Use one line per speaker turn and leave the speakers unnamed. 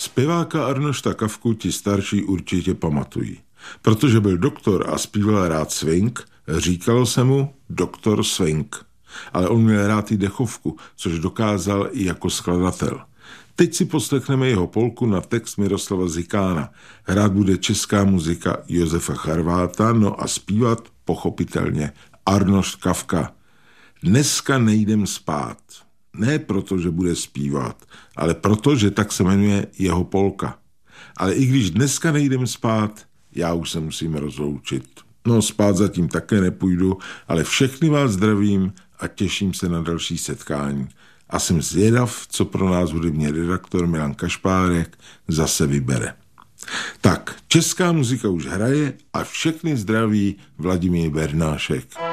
Zpěváka Arnošta Kafku ti starší určitě pamatují. Protože byl doktor a zpíval rád swing, říkalo se mu doktor swing. Ale on měl rád i dechovku, což dokázal i jako skladatel. Teď si poslechneme jeho polku na text Miroslava Zikána. Hrát bude česká muzika Josefa Charváta, no a zpívat pochopitelně Arnošt Kafka. Dneska nejdem spát. Ne proto, že bude zpívat, ale proto, že tak se jmenuje jeho polka. Ale i když dneska nejdem spát, já už se musím rozloučit. No, spát zatím také nepůjdu, ale všechny vás zdravím a těším se na další setkání. A jsem zvědav, co pro nás hudební redaktor Milan Kašpárek zase vybere. Tak, česká muzika už hraje a všechny zdraví Vladimír Bernášek.